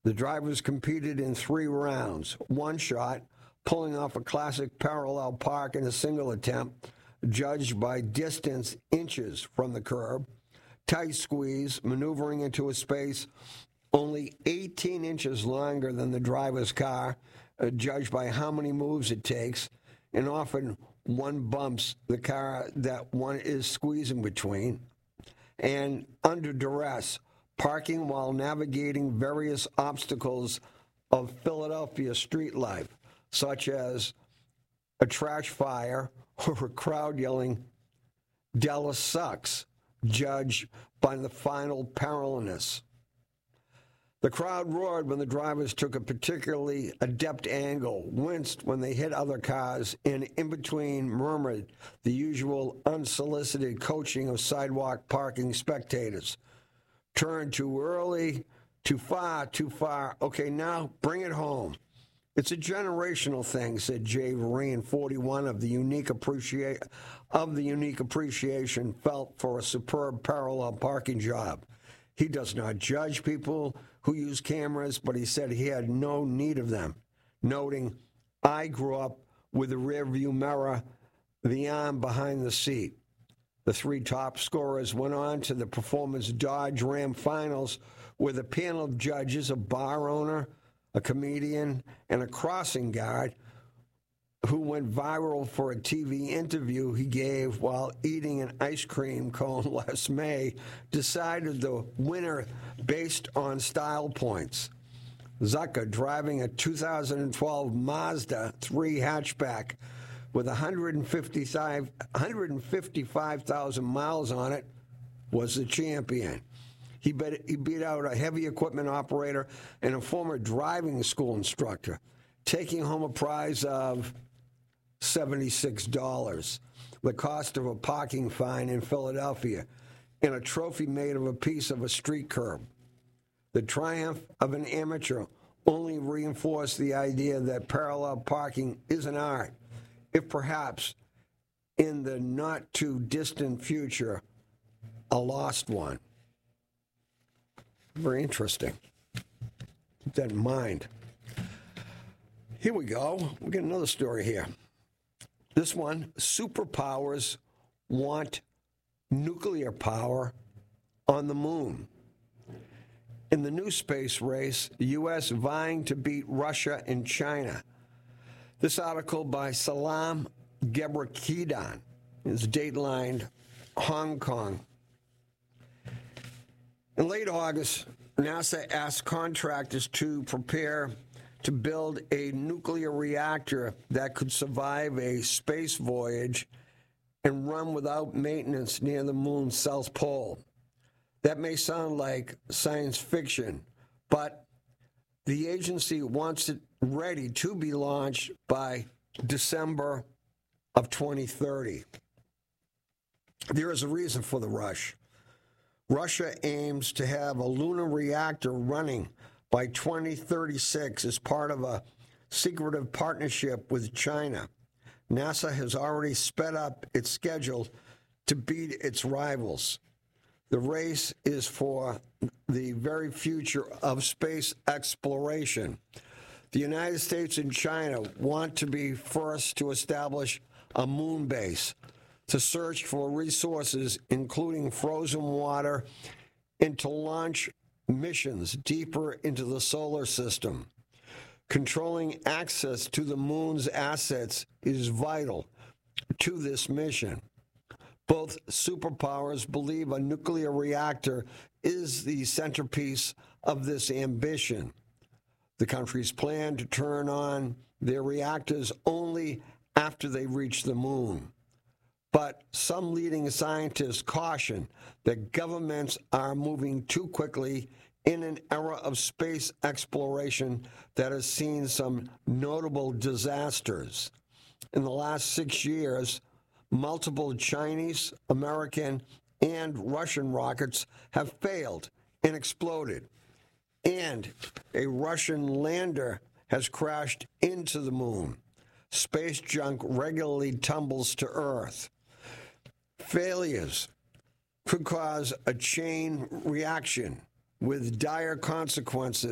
The drivers competed in 3 rounds. One shot, pulling off a classic parallel park in a single attempt, judged by distance inches from the curb. Tight squeeze, maneuvering into a space only 18 inches longer than the driver's car, judged by how many moves it takes, and often one bumps the car that one is squeezing between. And under duress, parking while navigating various obstacles of Philadelphia street life, such as a trash fire or a crowd yelling, "Dallas sucks," judged by the final parallelness. The crowd roared when the drivers took a particularly adept angle, winced when they hit other cars, and in between murmured the usual unsolicited coaching of sidewalk parking spectators. "Turn too early, too far. Okay, now bring it home." "It's a generational thing," said Jay Vereen, 41, of the unique appreciation felt for a superb parallel parking job. He does not judge people who use cameras, but he said he had no need of them, noting, "I grew up with the rearview mirror, the arm behind the seat." The 3 top scorers went on to the Performance Dodge Ram Finals, where the panel of judges, a bar owner, a comedian, and a crossing guard, who went viral for a TV interview he gave while eating an ice cream cone last May, decided the winner based on style points. Zucker, driving a 2012 Mazda 3 hatchback with 155,000 miles on it, was the champion. He beat out a heavy equipment operator and a former driving school instructor, taking home a prize of $76, the cost of a parking fine in Philadelphia, and a trophy made of a piece of a street curb. The triumph of an amateur only reinforced the idea that parallel parking is an art, if perhaps in the not-too-distant future, a lost one. Very interesting. Keep that in mind. Here we go. We get another story here. This one, superpowers want nuclear power on the moon. In the new space race, the U.S. vying to beat Russia and China. This article by Salam Gebrakidan is datelined Hong Kong. In late August, NASA asked contractors to prepare to build a nuclear reactor that could survive a space voyage and run without maintenance near the moon's south pole. That may sound like science fiction, but the agency wants it ready to be launched by December of 2030. There is a reason for the rush. Russia aims to have a lunar reactor running by 2036 as part of a secretive partnership with China. NASA has already sped up its schedule to beat its rivals. The race is for the very future of space exploration. The United States and China want to be first to establish a moon base, to search for resources, including frozen water, and to launch missions deeper into the solar system. Controlling access to the moon's assets is vital to this mission. Both superpowers believe a nuclear reactor is the centerpiece of this ambition. The countries plan to turn on their reactors only after they reach the moon. But some leading scientists caution that governments are moving too quickly in an era of space exploration that has seen some notable disasters. In the last 6 years, multiple Chinese, American, and Russian rockets have failed and exploded, and a Russian lander has crashed into the moon. Space junk regularly tumbles to Earth. Failures could cause a chain reaction with dire consequences